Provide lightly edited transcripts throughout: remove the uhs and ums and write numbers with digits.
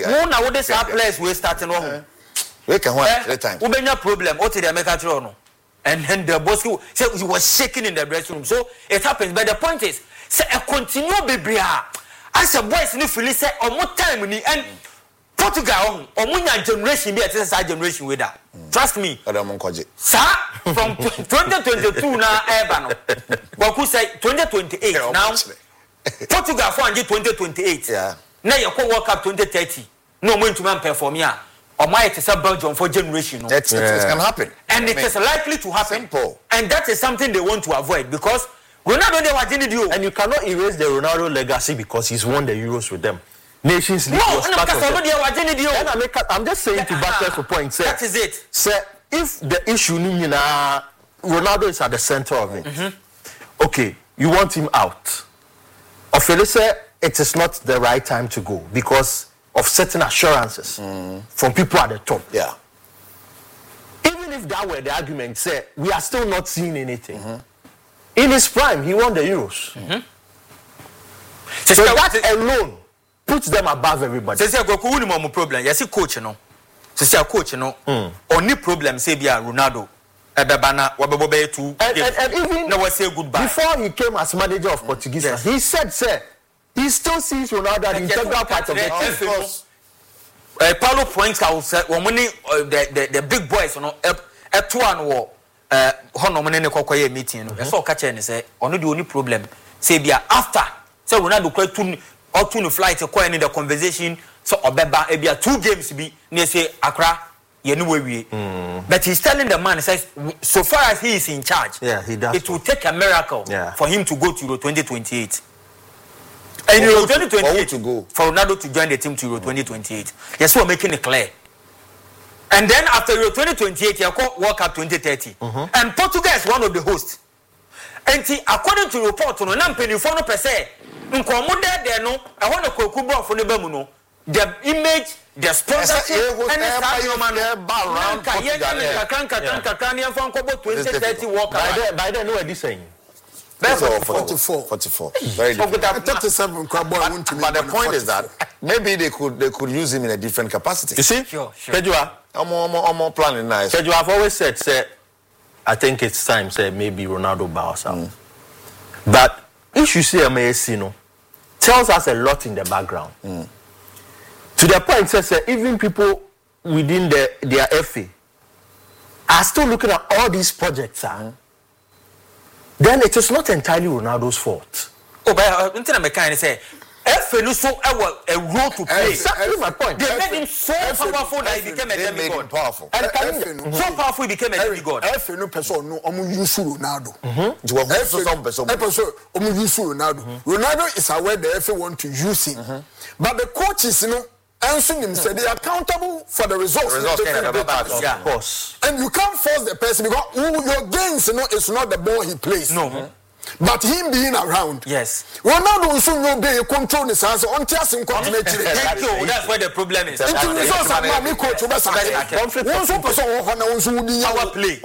Who now would say players we starting on? We can one every time. We be problem. What did they make a no? And then the boss said he was shaking in the dressing room. So it happens. But the point is, say a continue baby. As a boys in the Philly say, or more time and Portugal or more generation be at this generation with that. Trust me. Sir, from 2022 now, Ebano. Boku say 2028 now. Portugal for 2028. Yeah. Now you call World Cup 2030. No more to man perform here. Or might is a Belgium for generation. No? It can happen. And it is likely to happen. Simple. And that is something they want to avoid because Ronaldo they were doing you. And you cannot erase the Ronaldo legacy because he's won the Euros with them. Nations League was part of it. I'm just saying to back for point. Say, that is it. Say, if the issue Ronaldo is at the center of it, okay, you want him out. Ophelia said it is not the right time to go because of certain assurances from people at the top. Yeah. Even if that were the argument, say we are still not seeing anything. In his prime, he won the Euros. So that alone puts them above everybody. Say go ku wuni mo problem. Yes, coach no. Say coach no. Only problem say bia Ronaldo. Ebebana wabebo be two. And even no say goodbye. Before he came as manager of Portuguese, he said, "Sir, he still sees Ronaldo as an integral part of the team." Of course. Paulo points out when the big boys, you know, F1 war. Honomene ne kokoye meeting no. So catch and say, "Ono the only problem say bia after say Ronaldo quite two flight ko any the conversation so obeba e bia 2 games bi na say Accra ye no we." But he's telling the man, says so far as he is in charge, he does. It will take a miracle for him to go to Euro 2028. And Euro 2028 to go for Ronaldo to join the team to Euro 2028. Yes, we're making it clear. And then after Euro 2028, you call World Cup 2030. And Portugal is one of the hosts. And according to report, no nampeni for no per se. Nkomo there no. I want to kokubo for no. The image, the sponsorship, and the stadium man. $2030 World Cup. By then, what are they saying? 44. Very different. 37 but the point is that maybe they could use him in a different capacity. You see? Sure. Pedro, I'm more planning nice. Pedro, I've always said, I think it's time, maybe Ronaldo bows out. But if you see Messi, tells us a lot in the background. To the point, says even people within their FA are still looking at all these projects. Then it is not entirely Ronaldo's fault. Oh, but until I can say, FA so a role to play. Exactly my point. They made him so powerful that he became a demigod. So powerful he became a demigod. FA no person no omu use Ronaldo. Ronaldo is aware the FA want to use him. But the coaches, answering him said they are accountable for the results. Of course. And you can't force the person because your gains, is not the ball he plays. No. But him being around. Yes. Ronaldo also no be control his answer on Tiasin continent. Thank you. That's where the problem is. It is also my coach over one person our play.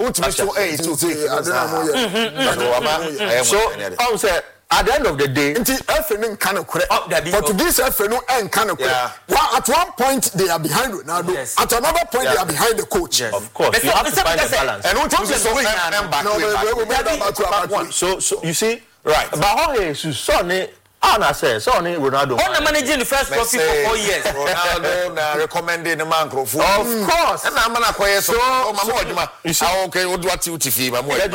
So at the end of the day, Portuguese FA no at one point they are behind Ronaldo. Yes. At another point they are behind the coach. Yes. Of course, you have to find a balance. And So you see, right? But how is Sonny? Anna says Sonny Ronaldo. On managing the first trophy for 4 years. Ronaldo recommended the man. Of course. And I'm gonna call so Mama. You see, okay, what do you TV? I'm going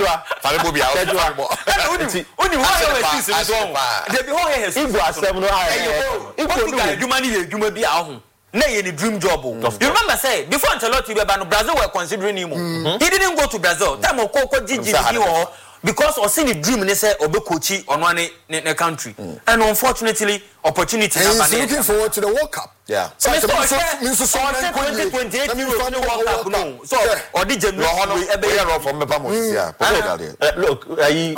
to dream job. You remember say before Ancelotti Brazil were considering him. He didn't go to Brazil. Time of Coco Gigi because or seen the dream they say obe coachy on one in the country. And unfortunately opportunity he's looking forward to the World Cup. Yeah. So 2028 World Cup no. So or the general from Mepamos. Yeah. Look,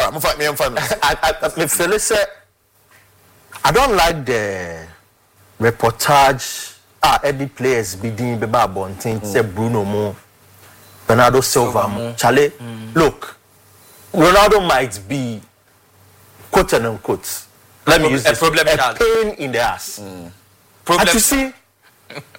I don't like the reportage any players bidding Beba Bontin say Bruno Mo, Bernardo Silva Mo. Chale, look, Ronaldo might be quote and unquote. Let me use this. A pain in the ass. And you see,